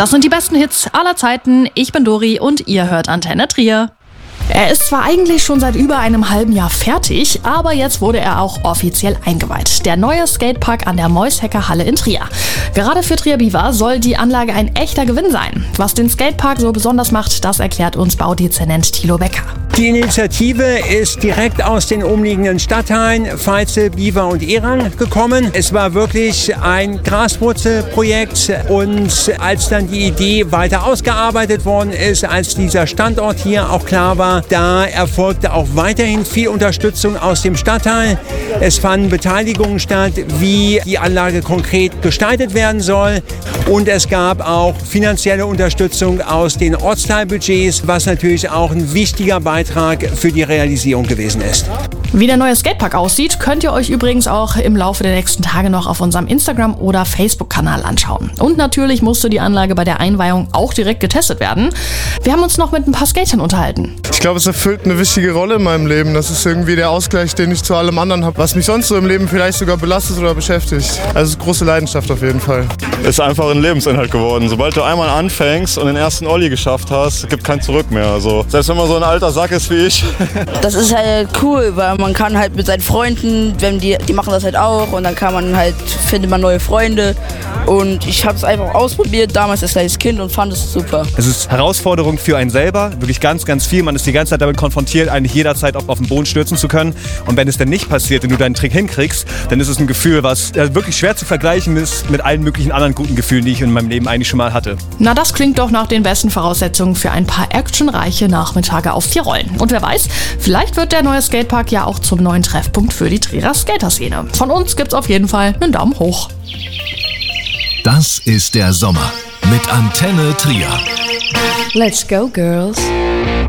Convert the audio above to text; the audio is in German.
Das sind die besten Hits aller Zeiten. Ich bin Dori und ihr hört Antenne Trier. Er ist zwar eigentlich schon seit über einem halben Jahr fertig, aber jetzt wurde er auch offiziell eingeweiht. Der neue Skatepark an der Moishecker Halle in Trier. Gerade für Trier Beaver soll die Anlage ein echter Gewinn sein. Was den Skatepark so besonders macht, das erklärt uns Baudezernent Thilo Becker. Die Initiative ist direkt aus den umliegenden Stadtteilen Veitzel, Beaver und Erang gekommen. Es war wirklich ein Graswurzelprojekt und als dann die Idee weiter ausgearbeitet worden ist, als dieser Standort hier auch klar war, da erfolgte auch weiterhin viel Unterstützung aus dem Stadtteil. Es fanden Beteiligungen statt, wie die Anlage konkret gestaltet werden soll und es gab auch finanzielle Unterstützung aus den Ortsteilbudgets, was natürlich auch ein wichtiger Beitrag für die Realisierung gewesen ist. Wie der neue Skatepark aussieht, könnt ihr euch übrigens auch im Laufe der nächsten Tage noch auf unserem Instagram- oder Facebook-Kanal anschauen. Und natürlich musste die Anlage bei der Einweihung auch direkt getestet werden. Wir haben uns noch mit ein paar Skatern unterhalten. Ich glaube, es erfüllt eine wichtige Rolle in meinem Leben. Das ist irgendwie der Ausgleich, den ich zu allem anderen habe, was mich sonst so im Leben vielleicht sogar belastet oder beschäftigt. Also große Leidenschaft auf jeden Fall. Ist einfach ein Lebensinhalt geworden. Sobald du einmal anfängst und den ersten Olli geschafft hast, gibt kein Zurück mehr. Also selbst wenn man so ein alter Sack ist wie ich. Das ist halt cool, weil man kann halt mit seinen Freunden, wenn die machen das halt auch und dann kann man halt, findet man neue Freunde und ich habe es einfach ausprobiert, damals als kleines Kind und fand es super. Es ist Herausforderung für einen selber, wirklich ganz, ganz viel. Man ist die ganze Zeit damit konfrontiert, eigentlich jederzeit auf den Boden stürzen zu können und wenn es dann nicht passiert und du deinen Trick hinkriegst, dann ist es ein Gefühl, was wirklich schwer zu vergleichen ist mit allen möglichen anderen guten Gefühlen, die ich in meinem Leben eigentlich schon mal hatte. Na, das klingt doch nach den besten Voraussetzungen für ein paar actionreiche Nachmittage auf 4 Rollen. Und wer weiß, vielleicht wird der neue Skatepark ja auch zum neuen Treffpunkt für die Trierer Skaterszene. Von uns gibt's auf jeden Fall einen Daumen hoch. Das ist der Sommer mit Antenne Trier. Let's go, girls.